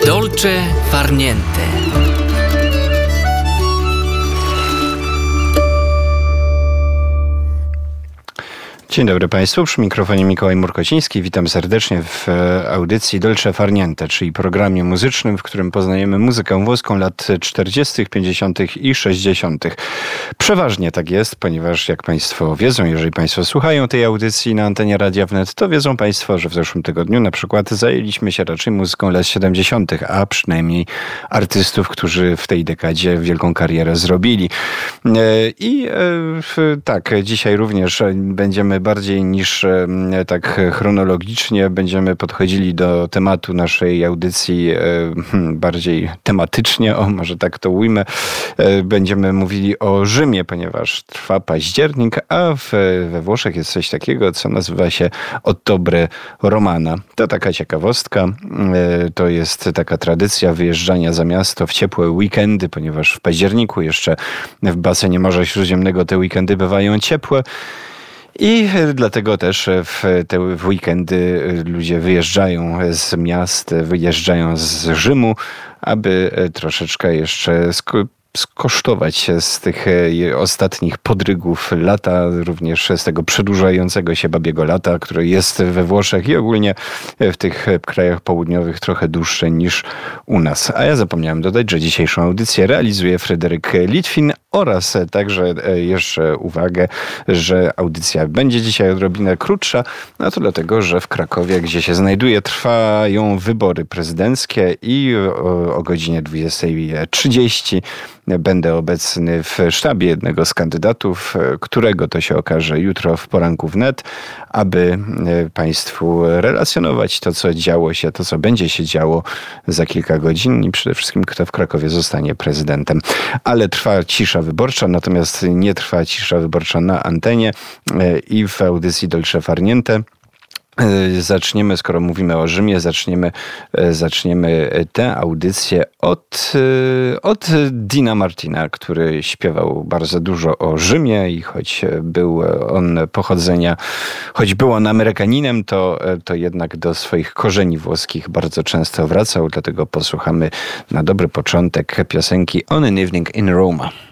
Dolce far niente. Dzień dobry Państwu, przy mikrofonie Mikołaj Murkociński. Witam serdecznie w audycji Dolce far niente, czyli programie muzycznym, w którym poznajemy muzykę włoską lat 40., 50. i 60. Przeważnie tak jest, ponieważ jak Państwo wiedzą, jeżeli Państwo słuchają tej audycji na antenie Radia Wnet, to wiedzą Państwo, że w zeszłym tygodniu na przykład zajęliśmy się raczej muzyką lat 70., a przynajmniej artystów, którzy w tej dekadzie wielką karierę zrobili. Tak, dzisiaj również będziemy bardziej niż tak chronologicznie będziemy podchodzili do tematu naszej audycji bardziej tematycznie, może tak to ujmę. Będziemy mówili o Rzymie, ponieważ trwa październik, a we Włoszech jest coś takiego, co nazywa się Ottobre Romana. To taka ciekawostka, to jest taka tradycja wyjeżdżania za miasto w ciepłe weekendy, ponieważ w październiku jeszcze w basenie Morza Śródziemnego te weekendy bywają ciepłe. I dlatego też w weekendy ludzie wyjeżdżają z miast, wyjeżdżają z Rzymu, aby troszeczkę jeszcze skosztować z tych ostatnich podrygów lata, również z tego przedłużającego się babiego lata, które jest we Włoszech i ogólnie w tych krajach południowych trochę dłuższe niż u nas. A ja zapomniałem dodać, że dzisiejszą audycję realizuje Fryderyk Litwin oraz także jeszcze uwagę, że audycja będzie dzisiaj odrobinę krótsza, no to dlatego, że w Krakowie, gdzie się znajduję, trwają wybory prezydenckie i o godzinie 20:30 będę obecny w sztabie jednego z kandydatów, którego to się okaże jutro w poranku wnet, aby Państwu relacjonować to, co działo się, to, co będzie się działo za kilka godzin i przede wszystkim, kto w Krakowie zostanie prezydentem. Ale trwa cisza wyborcza, natomiast nie trwa cisza wyborcza na antenie i w audycji Dolce far niente. Zaczniemy, skoro mówimy o Rzymie, zaczniemy tę audycję od Deana Martina, który śpiewał bardzo dużo o Rzymie i choć był on Amerykaninem, to jednak do swoich korzeni włoskich bardzo często wracał, dlatego posłuchamy na dobry początek piosenki On an Evening in Roma.